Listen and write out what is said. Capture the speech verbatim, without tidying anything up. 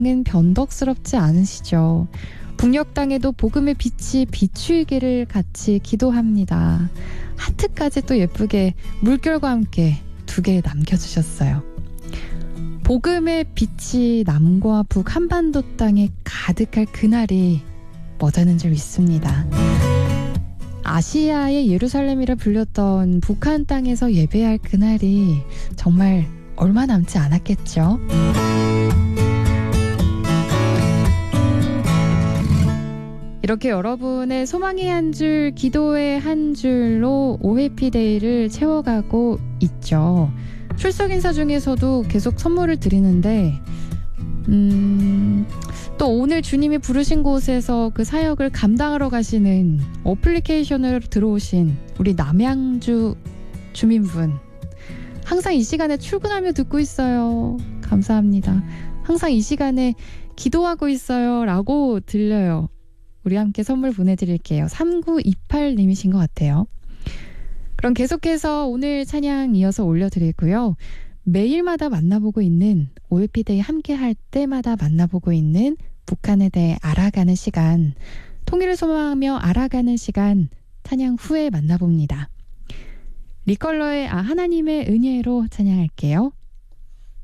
은 변덕스럽지 않으시죠? 북녘 땅에도 복음의 빛이 비추이기를 같이 기도합니다. 하트까지 또 예쁘게 물결과 함께 두 개 남겨주셨어요. 복음의 빛이 남과 북 한반도 땅에 가득할 그날이 머지않은 줄 믿습니다. 아시아의 예루살렘이라 불렸던 북한 땅에서 예배할 그날이 정말 얼마 남지 않았겠죠? 이렇게 여러분의 소망의 한 줄, 기도의 한 줄로 오해피데이를 채워가고 있죠. 출석 인사 중에서도 계속 선물을 드리는데 음, 또 오늘 주님이 부르신 곳에서 그 사역을 감당하러 가시는 어플리케이션으로 들어오신 우리 남양주 주민분, 항상 이 시간에 출근하며 듣고 있어요. 감사합니다. 항상 이 시간에 기도하고 있어요 라고 들려요. 우리 함께 선물 보내드릴게요. 삼구이팔 님이신 것 같아요. 그럼 계속해서 오늘 찬양 이어서 올려드리고요. 매일마다 만나보고 있는 오해피데이 함께 할 때마다 만나보고 있는 북한에 대해 알아가는 시간, 통일을 소망하며 알아가는 시간, 찬양 후에 만나봅니다. 리컬러의 아 하나님의 은혜로 찬양할게요.